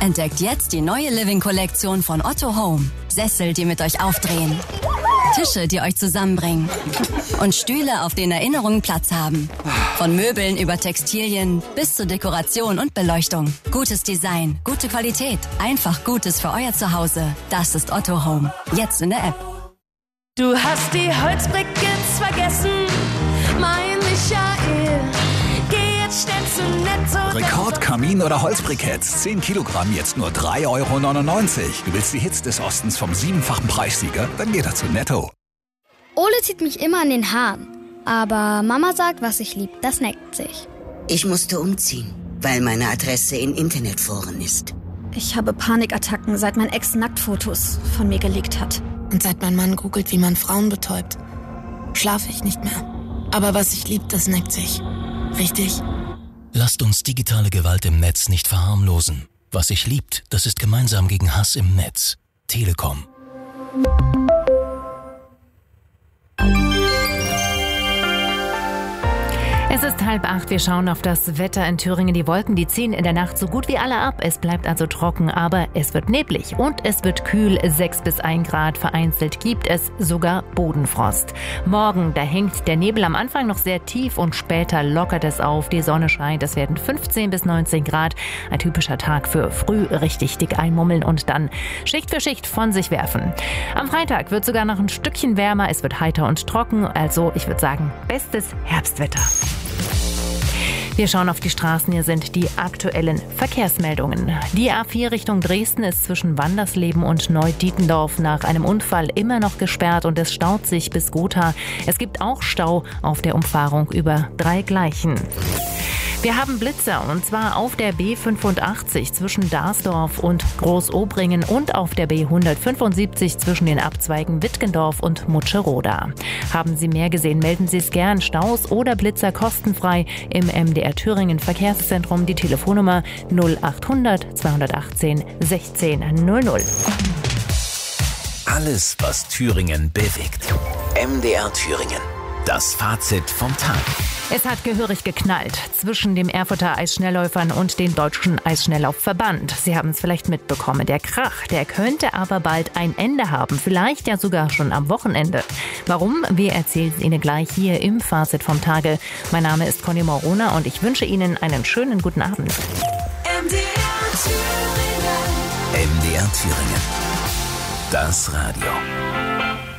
Entdeckt jetzt die neue Living-Kollektion von Otto Home. Sessel, die mit euch aufdrehen. Tische, die euch zusammenbringen. Und Stühle, auf denen Erinnerungen Platz haben. Von Möbeln über Textilien bis zur Dekoration und Beleuchtung. Gutes Design, gute Qualität. Einfach Gutes für euer Zuhause. Das ist Otto Home. Jetzt in der App. Du hast die Holzbriketts vergessen, mein Michael. Geh jetzt schnell zu Netto. Rekordkamin oder Holzbriketts. 10 Kilogramm, jetzt nur 3,99 €. Du willst die Hits des Ostens vom 7-fachen Preissieger? Dann geh doch zu Netto. Ole zieht mich immer an den Haaren. Aber Mama sagt, was ich lieb, das neckt sich. Ich musste umziehen, weil meine Adresse in Internetforen ist. Ich habe Panikattacken, seit mein Ex Nacktfotos von mir geleakt hat. Und seit mein Mann googelt, wie man Frauen betäubt, schlafe ich nicht mehr. Aber was ich lieb, das neckt sich. Richtig? Lasst uns digitale Gewalt im Netz nicht verharmlosen. Was sich liebt, das ist gemeinsam gegen Hass im Netz. Telekom. Es ist 7:30, wir schauen auf das Wetter in Thüringen. Die Wolken, die ziehen in der Nacht so gut wie alle ab. Es bleibt also trocken, aber es wird neblig und es wird kühl, 6 bis 1 Grad. Vereinzelt gibt es sogar Bodenfrost. Morgen, da hängt der Nebel am Anfang noch sehr tief und später lockert es auf. Die Sonne scheint, es werden 15 bis 19 Grad. Ein typischer Tag für früh richtig dick einmummeln und dann Schicht für Schicht von sich werfen. Am Freitag wird sogar noch ein Stückchen wärmer. Es wird heiter und trocken, also ich würde sagen, bestes Herbstwetter. Wir schauen auf die Straßen. Hier sind die aktuellen Verkehrsmeldungen. Die A4 Richtung Dresden ist zwischen Wandersleben und Neudietendorf nach einem Unfall immer noch gesperrt und es staut sich bis Gotha. Es gibt auch Stau auf der Umfahrung über 3 Gleichen. Wir haben Blitzer und zwar auf der B85 zwischen Darsdorf und Großobringen und auf der B175 zwischen den Abzweigen Wittgendorf und Mutscheroda. Haben Sie mehr gesehen, melden Sie es gern. Staus oder Blitzer kostenfrei im MDR Thüringen Verkehrszentrum. Die Telefonnummer 0800 218 1600. Alles, was Thüringen bewegt. MDR Thüringen. Das Fazit vom Tag. Es hat gehörig geknallt zwischen dem Erfurter Eisschnellläufern und dem Deutschen Eisschnelllaufverband. Sie haben es vielleicht mitbekommen. Der Krach, der könnte aber bald ein Ende haben. Vielleicht ja sogar schon am Wochenende. Warum? Wir erzählen es Ihnen gleich hier im Fazit vom Tage. Mein Name ist Conny Morona und ich wünsche Ihnen einen schönen guten Abend. MDR Thüringen. MDR Thüringen. Das Radio.